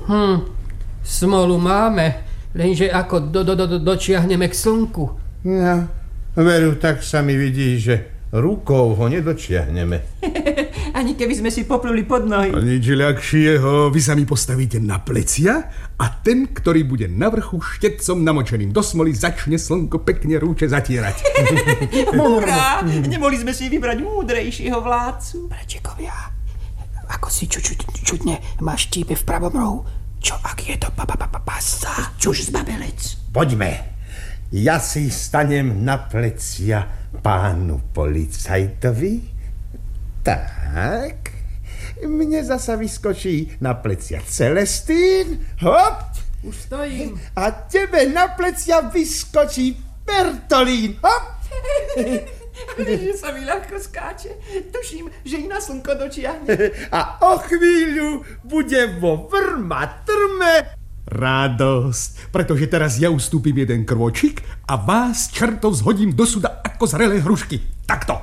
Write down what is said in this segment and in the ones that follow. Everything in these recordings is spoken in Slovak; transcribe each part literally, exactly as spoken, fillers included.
Hm, smolu máme, lenže ako do, do, do, do, dočiahneme k slnku. Ja, veru, tak sa mi vidí, že rukou ho nedočiahneme. Ani keby sme si popluli pod nohy. A nič ľahšieho, vy sa mi postavíte na plecia a ten, ktorý bude na vrchu štecom namočeným do smoly, začne slnko pekne rúče zatierať. Hurá! Nemohli sme si vybrať múdrejšieho vládcu. Bračekovia, ako si ču, ču, čudne máš štípe v pravom rohu. Čo ak je to pa, pa, pa, pa, pasa? Čuž zbabelec. Poďme. Ja si stanem na plecia pánu policajtovi. Tak. Mne zasa vyskočí na plecia Celestín. Hop. Už stojím. A tebe na plecia vyskočí Bertolín. Hop. Že sa mi ľahko skáče. Tuším, že i na slnko dočiahne. A o chvíľu bude vo vrma trme radosť, pretože teraz ja ustúpim jeden krôčik a vás, čertov, zhodím do suda ako zrelé hrušky. Takto.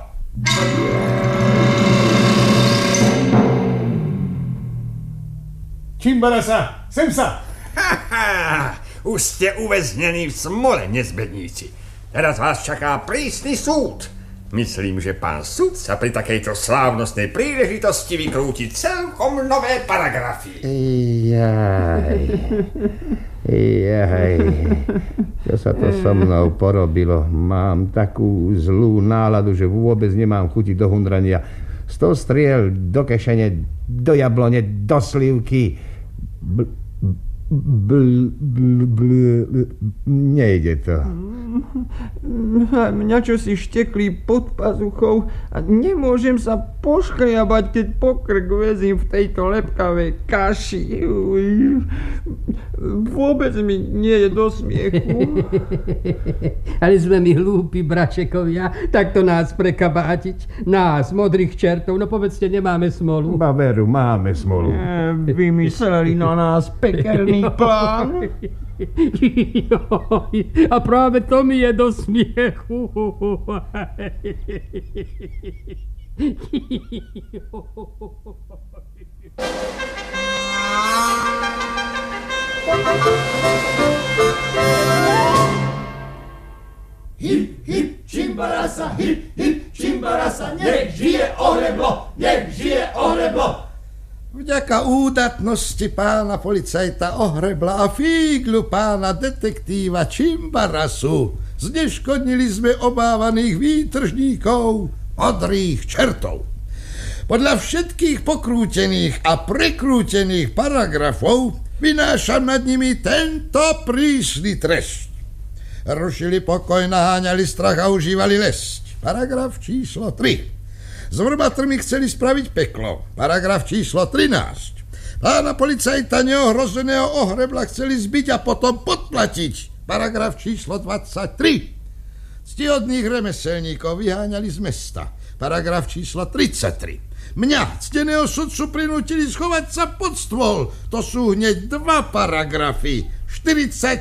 Čimbarasa, sem sa. Haha, už ste uväznení v smole, nezbedníci. Teraz vás čaká prísny súd. Myslím, že pán sudca pri takejto slávnostnej príležitosti vykrúti celkom nové paragrafy. Jaj, jaj, čo sa to so mnou porobilo? Mám takú zlú náladu, že vôbec nemám chuti do hundrania. Sto striel do kešene, do jablone, do slivky. Bl, bl, bl, bl, nejde to. Mňa čo si štekli pod pazuchou a nemôžem sa poškriabať, keď pokrk vezím v tejto lepkavej kaši. Vôbec mi nie je do smiechu. Ale sme my hlúpi, bračekovia, takto nás prekabátiť. Nás, modrých čertov, no povedzte, nemáme smolu. Ba veru, máme smolu. Vymysleli na nás pekelný plán. A práve to mi je do smiechu. Hip, hip, Čimbarasa, hip, hip, Čimbarasa, nech žije Ohreblo, nech žije Ohreblo. Vďaka údatnosti pána policajta Ohrebla a fíglu pána detektíva Čimbarasu zneškodnili sme obávaných výtržníkov modrých čertov. Podľa všetkých pokrútených a prekrútených paragrafov vynášam nad nimi tento prísny trest. Rušili pokoj, naháňali strach a užívali lesť. Paragraf číslo tri. S vrbatrmi chceli spraviť peklo. Paragraf číslo trinásť. Pána policajta neohrozeného Ohrebla chceli zbiť a potom podplatiť. Paragraf číslo dvadsaťtri. Ctihodných remeselníkov vyháňali z mesta. Paragraf číslo tridsaťtri. Mňa, cteného sudcu, prinútili schovať sa pod stôl. To sú hneď dva paragrafy. štyridsať